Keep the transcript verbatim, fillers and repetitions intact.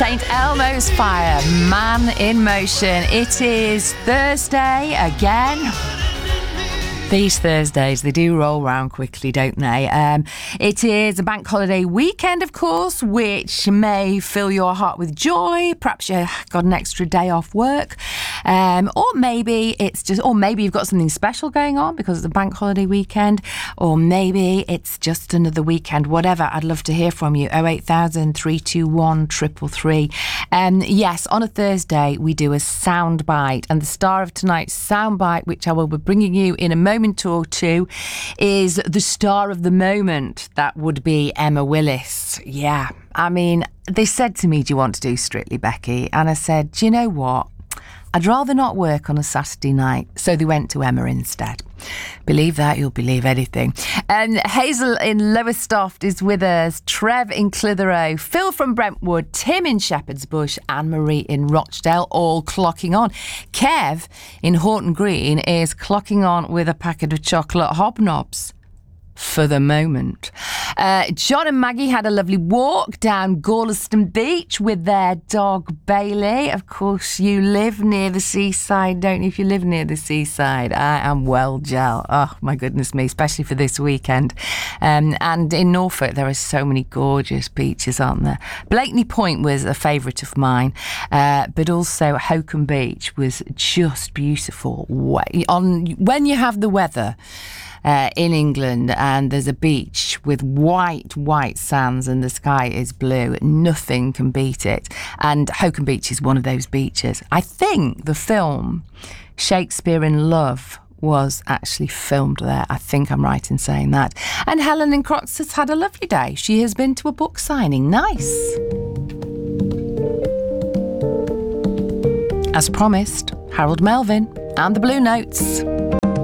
Saint Elmo's Fire, Man in Motion. It is Thursday again. These Thursdays, they do roll round quickly, don't they? Um, it is a bank holiday weekend, of course, which may fill your heart with joy. Perhaps you've got an extra day off work. Um, or maybe it's just, or maybe you've got something special going on because it's a bank holiday weekend. Or maybe it's just another weekend. Whatever, I'd love to hear from you. oh eight thousand, three two one, three three three. Um, yes, on a Thursday, we do a soundbite. And the star of tonight's soundbite, which I will be bringing you in a moment or two, is the star of the moment. That would be Emma Willis. Yeah, I mean, they said to me, do you want to do Strictly Becky? And I said, do you know what? I'd rather not work on a Saturday night. So they went to Emma instead. Believe that, you'll believe anything. And Hazel in Lowestoft is with us, Trev in Clitheroe, Phil from Brentwood, Tim in Shepherd's Bush, Anne-Marie in Rochdale, all clocking on. Kev in Horton Green is clocking on with a packet of chocolate hobnobs. For the moment. Uh, John and Maggie had a lovely walk down Gorleston Beach with their dog Bailey. Of course, you live near the seaside, don't you? If you live near the seaside, I am well gel. Oh, my goodness me, especially for this weekend. Um, and in Norfolk, there are so many gorgeous beaches, aren't there? Blakeney Point was a favourite of mine, uh, but also Hokum Beach was just beautiful. On when you have the weather Uh, in England and there's a beach with white, white sands and the sky is blue, nothing can beat it. And Hokum Beach is one of those beaches. I think the film Shakespeare in Love was actually filmed there. I think I'm right in saying that. And Helen in Crocs has had a lovely day. She has been to a book signing. Nice. As promised, Harold Melvin and the Blue Notes.